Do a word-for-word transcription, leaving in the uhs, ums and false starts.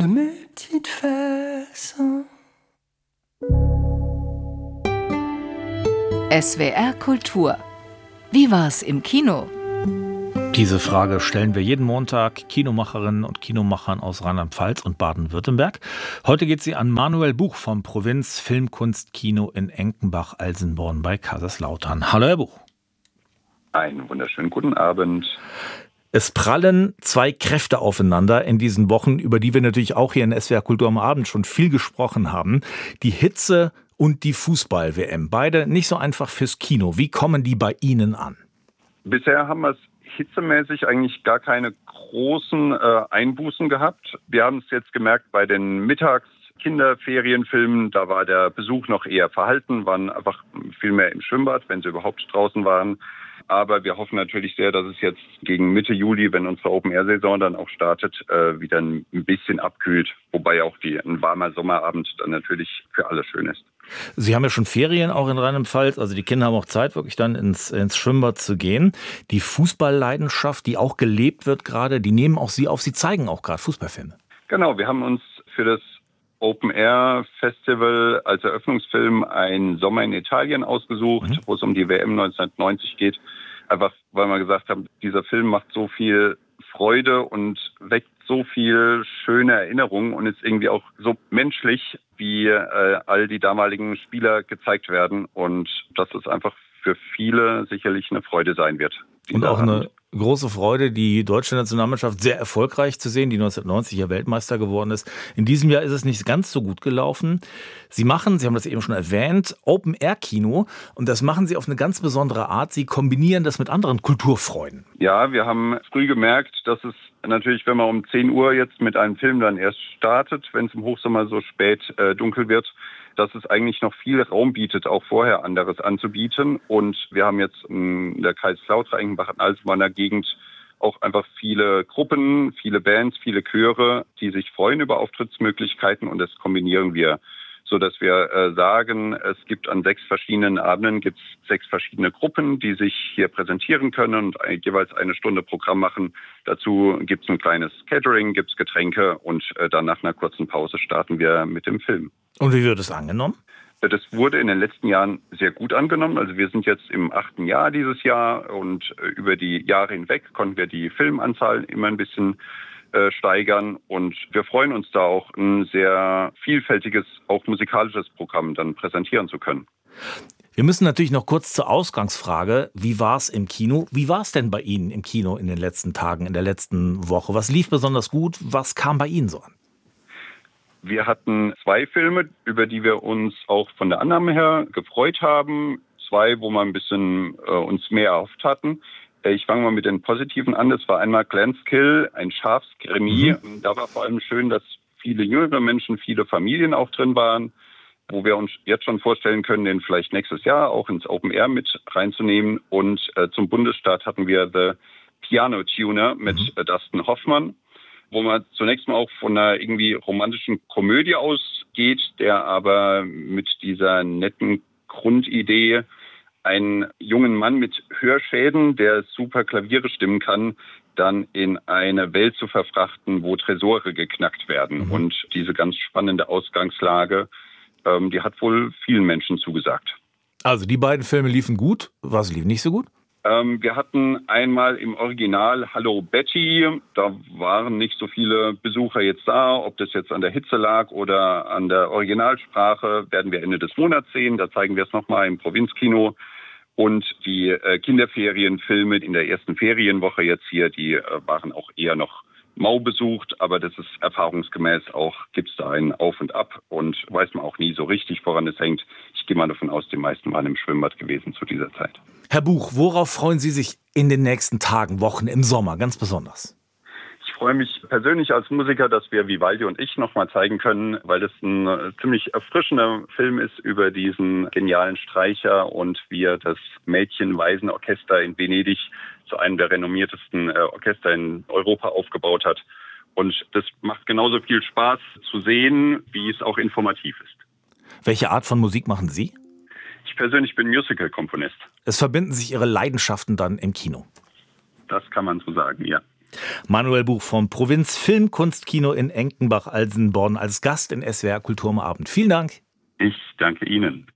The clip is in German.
de mes petites fesses. S W R Kultur. Wie war's im Kino? Diese Frage stellen wir jeden Montag Kinomacherinnen und Kinomachern aus Rheinland-Pfalz und Baden-Württemberg. Heute geht sie an Manuel Buch vom Provinz Filmkunstkino in Enkenbach-Alsenborn bei Kaiserslautern. Hallo Herr Buch. Einen wunderschönen guten Abend. Es prallen zwei Kräfte aufeinander in diesen Wochen, über die wir natürlich auch hier in S W R Kultur am Abend schon viel gesprochen haben. Die Hitze und die Fußball-W M. Beide nicht so einfach fürs Kino. Wie kommen die bei Ihnen an? Bisher haben wir es hitzemäßig eigentlich gar keine großen äh, Einbußen gehabt. Wir haben es jetzt gemerkt bei den Mittags-Kinderferienfilmen, da war der Besuch noch eher verhalten, waren einfach viel mehr im Schwimmbad, wenn sie überhaupt draußen waren. Aber wir hoffen natürlich sehr, dass es jetzt gegen Mitte Juli, wenn unsere Open-Air-Saison dann auch startet, äh, wieder ein bisschen abkühlt. Wobei auch die, ein warmer Sommerabend dann natürlich für alle schön ist. Sie haben ja schon Ferien auch in Rheinland-Pfalz. Also die Kinder haben auch Zeit, wirklich dann ins, ins Schwimmbad zu gehen. Die Fußballleidenschaft, die auch gelebt wird gerade, die nehmen auch Sie auf. Sie zeigen auch gerade Fußballfilme. Genau, wir haben uns für das Open-Air-Festival als Eröffnungsfilm ein Sommer in Italien ausgesucht, mhm. wo es um die W M neunzehnhundertneunzig geht. Einfach, weil wir gesagt haben, dieser Film macht so viel Freude und weckt so viel schöne Erinnerungen und ist irgendwie auch so menschlich, wie äh, all die damaligen Spieler gezeigt werden. Und dass es einfach für viele sicherlich eine Freude sein wird. Und auch Abend. eine große Freude, die deutsche Nationalmannschaft sehr erfolgreich zu sehen, die neunzehnhundertneunzig ja Weltmeister geworden ist. In diesem Jahr ist es nicht ganz so gut gelaufen. Sie machen, Sie haben das eben schon erwähnt, Open-Air-Kino. Und das machen Sie auf eine ganz besondere Art. Sie kombinieren das mit anderen Kulturfreuden. Ja, wir haben früh gemerkt, dass es natürlich, wenn man um zehn Uhr jetzt mit einem Film dann erst startet, wenn es im Hochsommer so spät äh, dunkel wird, dass es eigentlich noch viel Raum bietet, auch vorher anderes anzubieten. Und wir haben jetzt in der Kaiserslautern, Enkenbach-Alsenborner Gegend auch einfach viele Gruppen, viele Bands, viele Chöre, die sich freuen über Auftrittsmöglichkeiten, und das kombinieren wir, so dass wir äh, sagen, es gibt an sechs verschiedenen Abenden gibt's sechs verschiedene Gruppen, die sich hier präsentieren können und ein, jeweils eine Stunde Programm machen. Dazu gibt's ein kleines Catering, gibt's Getränke, und äh, dann nach einer kurzen Pause starten wir mit dem Film. Und wie wird es angenommen? Das wurde in den letzten Jahren sehr gut angenommen. Also wir sind jetzt im achten Jahr dieses Jahr, und äh, über die Jahre hinweg konnten wir die Filmanzahl immer ein bisschen äh, steigern, und wir freuen uns da auch ein sehr vielfältiges, auch musikalisches Programm dann präsentieren zu können. Wir müssen natürlich noch kurz zur Ausgangsfrage. Wie war es im Kino? Wie war es denn bei Ihnen im Kino in den letzten Tagen, in der letzten Woche? Was lief besonders gut? Was kam bei Ihnen so an? Wir hatten zwei Filme, über die wir uns auch von der Annahme her gefreut haben. Zwei, wo wir ein bisschen äh, uns mehr erhofft hatten. Ich fange mal mit den Positiven an. Das war einmal Glanskill, ein Schafskrimi. Mhm. Da war vor allem schön, dass viele jüngere Menschen, viele Familien auch drin waren, wo wir uns jetzt schon vorstellen können, den vielleicht nächstes Jahr auch ins Open Air mit reinzunehmen. Und äh, zum Bundesstart hatten wir The Piano Tuner mit mhm. äh, Dustin Hoffmann, wo man zunächst mal auch von einer irgendwie romantischen Komödie ausgeht, der aber mit dieser netten Grundidee, einen jungen Mann mit Hörschäden, der super Klaviere stimmen kann, dann in eine Welt zu verfrachten, wo Tresore geknackt werden. Mhm. Und diese ganz spannende Ausgangslage, ähm, die hat wohl vielen Menschen zugesagt. Also die beiden Filme liefen gut. Was lief nicht so gut? Ähm, wir hatten einmal im Original Hallo Betty. Da waren nicht so viele Besucher jetzt da. Ob das jetzt an der Hitze lag oder an der Originalsprache, werden wir Ende des Monats sehen. Da zeigen wir es nochmal im Provinzkino. Und die äh, Kinderferienfilme in der ersten Ferienwoche jetzt hier, die äh, waren auch eher noch mau besucht. Aber das ist erfahrungsgemäß auch, gibt es da ein Auf und Ab, und weiß man auch nie so richtig, woran es hängt. Ich gehe mal davon aus, die meisten waren im Schwimmbad gewesen zu dieser Zeit. Herr Buch, worauf freuen Sie sich in den nächsten Tagen, Wochen, im Sommer ganz besonders? Ich freue mich persönlich als Musiker, dass wir Vivaldi und ich nochmal zeigen können, weil das ein äh, ziemlich erfrischender Film ist über diesen genialen Streicher und wie er das Mädchen-Waisen-Orchester in Venedig zu einem der renommiertesten äh, Orchester in Europa aufgebaut hat. Und das macht genauso viel Spaß zu sehen, wie es auch informativ ist. Welche Art von Musik machen Sie? Ich persönlich bin Musical-Komponist. Es verbinden sich Ihre Leidenschaften dann im Kino? Das kann man so sagen, ja. Manuel Buch vom Provinz Filmkunstkino in Enkenbach-Alsenborn als Gast in S W R Kultur am Abend. Vielen Dank. Ich danke Ihnen.